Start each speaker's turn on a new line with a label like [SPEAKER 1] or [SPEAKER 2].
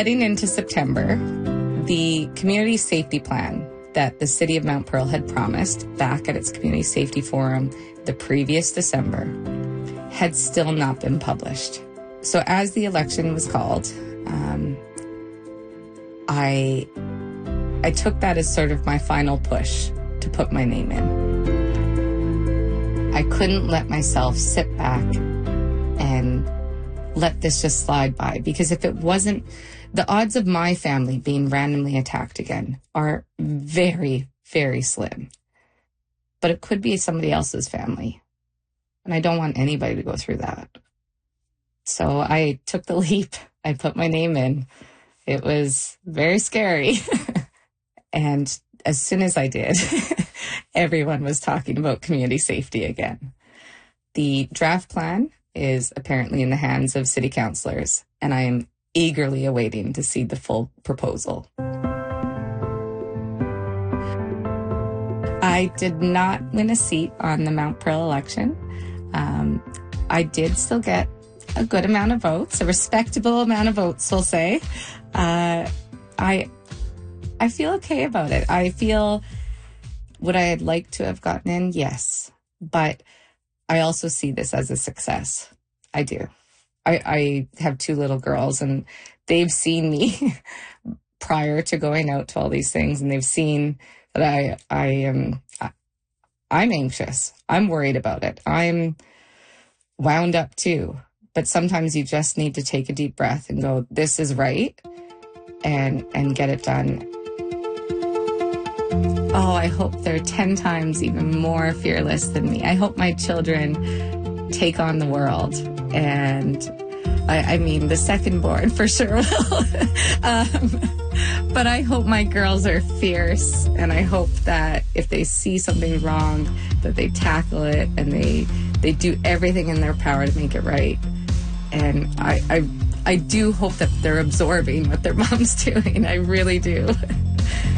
[SPEAKER 1] heading into September, the community safety plan that the City of Mount Pearl had promised back at its Community Safety Forum the previous December had still not been published. So as the election was called, I took that as sort of my final push to put my name in. I couldn't let myself sit back and let this just slide by, because if it wasn't, the odds of my family being randomly attacked again are very, very slim. But it could be somebody else's family. And I don't want anybody to go through that. So I took the leap. I put my name in. It was very scary. And as soon as I did, everyone was talking about community safety again. The draft plan is apparently in the hands of city councillors, and I am eagerly awaiting to see the full proposal. I did not win a seat on the Mount Pearl election. I did still get a good amount of votes, a respectable amount of votes, we'll say. I feel okay about it. I feel, would I have liked to have gotten in? Yes. But I also see this as a success. I do. I have 2 little girls, and they've seen me prior to going out to all these things, and they've seen that I'm anxious. I'm worried about it. I'm wound up too. But sometimes you just need to take a deep breath and go, this is right, and get it done. Oh, I hope they're 10 times even more fearless than me. I hope my children take on the world. And I mean, the second born for sure will. But I hope my girls are fierce. And I hope that if they see something wrong, that they tackle it and they do everything in their power to make it right. And I do hope that they're absorbing what their mom's doing. I really do.